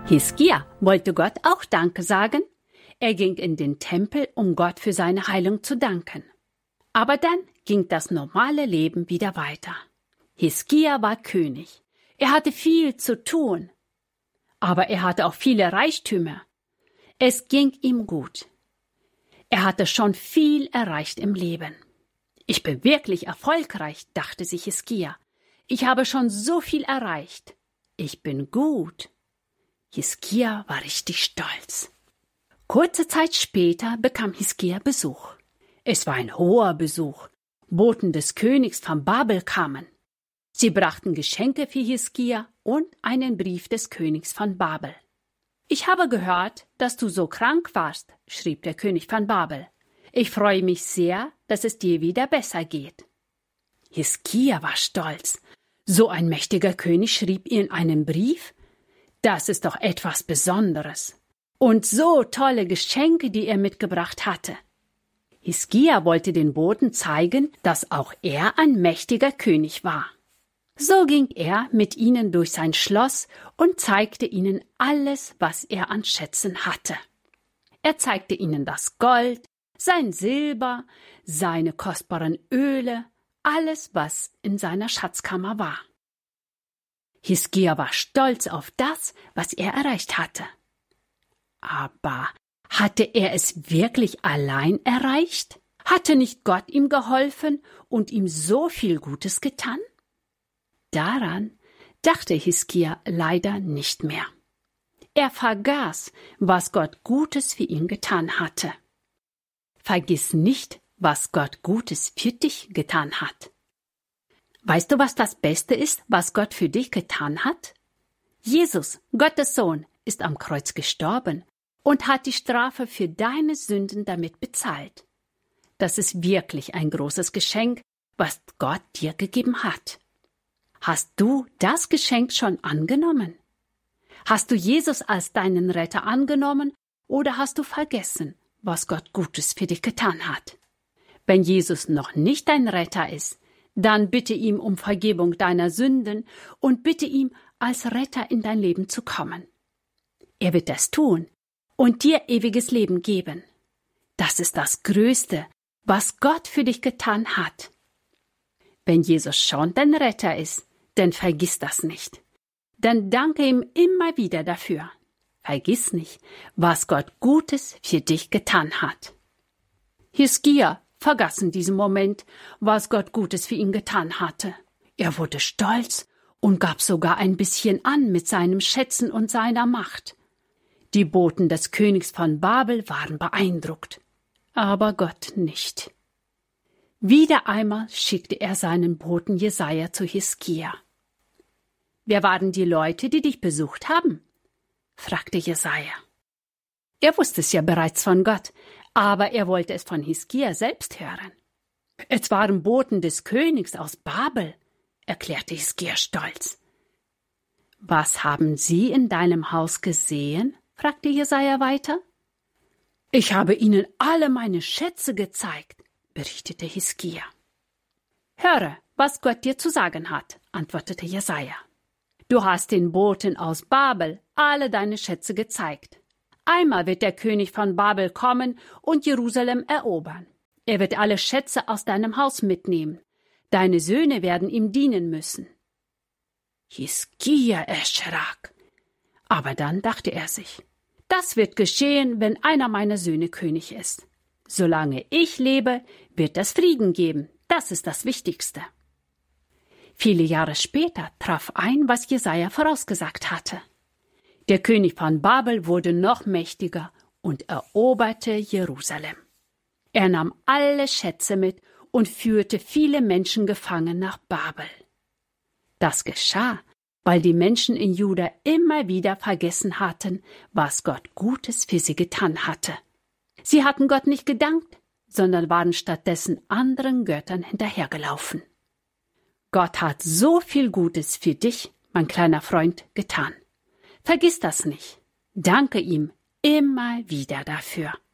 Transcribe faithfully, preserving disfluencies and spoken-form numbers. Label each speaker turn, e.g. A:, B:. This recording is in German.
A: Hiskia wollte Gott auch Danke sagen. Er ging in den Tempel, um Gott für seine Heilung zu danken. Aber dann ging das normale Leben wieder weiter. Hiskia war König. Er hatte viel zu tun. Aber er hatte auch viele Reichtümer. Es ging ihm gut. Er hatte schon viel erreicht im Leben. Ich bin wirklich erfolgreich, dachte sich Hiskia. Ich habe schon so viel erreicht. Ich bin gut. Hiskia war richtig stolz. Kurze Zeit später bekam Hiskia Besuch. Es war ein hoher Besuch. Boten des Königs von Babel kamen. Sie brachten Geschenke für Hiskia und einen Brief des Königs von Babel. »Ich habe gehört, dass du so krank warst«, schrieb der König von Babel. »Ich freue mich sehr, dass es dir wieder besser geht.« Hiskia war stolz. So ein mächtiger König schrieb ihr einen Brief? Das ist doch etwas Besonderes. Und so tolle Geschenke, die er mitgebracht hatte. Hiskia wollte den Boten zeigen, dass auch er ein mächtiger König war. So ging er mit ihnen durch sein Schloss und zeigte ihnen alles, was er an Schätzen hatte. Er zeigte ihnen das Gold, sein Silber, seine kostbaren Öle, alles, was in seiner Schatzkammer war. Hiskia war stolz auf das, was er erreicht hatte. Aber hatte er es wirklich allein erreicht? Hatte nicht Gott ihm geholfen und ihm so viel Gutes getan? Daran dachte Hiskia leider nicht mehr. Er vergaß, was Gott Gutes für ihn getan hatte. Vergiss nicht, was Gott Gutes für dich getan hat. Weißt du, was das Beste ist, was Gott für dich getan hat? Jesus, Gottes Sohn, ist am Kreuz gestorben und hat die Strafe für deine Sünden damit bezahlt. Das ist wirklich ein großes Geschenk, was Gott dir gegeben hat. Hast du das Geschenk schon angenommen? Hast du Jesus als deinen Retter angenommen oder hast du vergessen, was Gott Gutes für dich getan hat? Wenn Jesus noch nicht dein Retter ist, dann bitte ihm um Vergebung deiner Sünden und bitte ihm, als Retter in dein Leben zu kommen. Er wird das tun und dir ewiges Leben geben. Das ist das Größte, was Gott für dich getan hat. Wenn Jesus schon dein Retter ist, dann vergiss das nicht. Dann danke ihm immer wieder dafür. Vergiss nicht, was Gott Gutes für dich getan hat. Hiskia vergaß in diesem Moment, was Gott Gutes für ihn getan hatte. Er wurde stolz und gab sogar ein bisschen an mit seinen Schätzen und seiner Macht. Die Boten des Königs von Babel waren beeindruckt, aber Gott nicht. Wieder einmal schickte er seinen Boten Jesaja zu Hiskia. »Wer waren die Leute, die dich besucht haben?« fragte Jesaja. Er wusste es ja bereits von Gott, aber er wollte es von Hiskia selbst hören. »Es waren Boten des Königs aus Babel«, erklärte Hiskia stolz. »Was haben sie in deinem Haus gesehen?« fragte Jesaja weiter. »Ich habe ihnen alle meine Schätze gezeigt«, berichtete Hiskia. »Höre, was Gott dir zu sagen hat«, antwortete Jesaja. »Du hast den Boten aus Babel alle deine Schätze gezeigt. Einmal wird der König von Babel kommen und Jerusalem erobern. Er wird alle Schätze aus deinem Haus mitnehmen. Deine Söhne werden ihm dienen müssen.« Hiskia erschrak. Aber dann dachte er sich, das wird geschehen, wenn einer meiner Söhne König ist. Solange ich lebe, wird es Frieden geben. Das ist das Wichtigste. Viele Jahre später traf ein, was Jesaja vorausgesagt hatte. Der König von Babel wurde noch mächtiger und eroberte Jerusalem. Er nahm alle Schätze mit und führte viele Menschen gefangen nach Babel. Das geschah, weil die Menschen in Juda immer wieder vergessen hatten, was Gott Gutes für sie getan hatte. Sie hatten Gott nicht gedankt, sondern waren stattdessen anderen Göttern hinterhergelaufen. Gott hat so viel Gutes für dich, mein kleiner Freund, getan. Vergiss das nicht. Danke ihm immer wieder dafür.